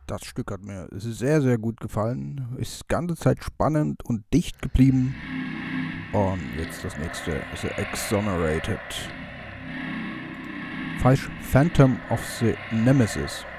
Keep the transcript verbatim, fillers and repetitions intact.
Das Stück hat mir sehr, sehr gut gefallen. Ist die ganze Zeit spannend und dicht geblieben. Und jetzt das nächste, The Exonerated. Falsch, Phantom of the Nemesis.